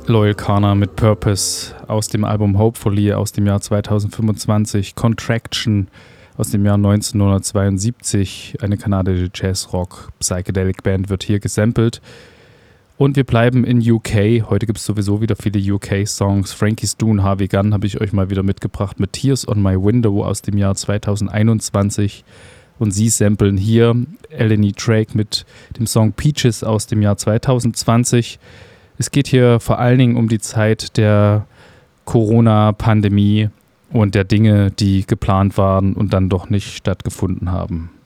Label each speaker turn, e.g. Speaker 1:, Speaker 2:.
Speaker 1: Loyal Kana mit Purpose aus dem Album Hopefully aus dem Jahr 2025, Contraction aus dem Jahr 1972, eine kanadische Jazz-Rock-Psychedelic-Band wird hier gesampelt. Und wir bleiben in UK. Heute gibt es sowieso wieder viele UK-Songs. Frankie Stu und Harvey Gunn habe ich euch mal wieder mitgebracht mit Tears on My Window aus dem Jahr 2021. Und sie samplen hier Eleni Drake mit dem Song Peaches aus dem Jahr 2020. Es geht hier vor allen Dingen um die Zeit der Corona-Pandemie und der Dinge, die geplant waren und dann doch nicht stattgefunden haben.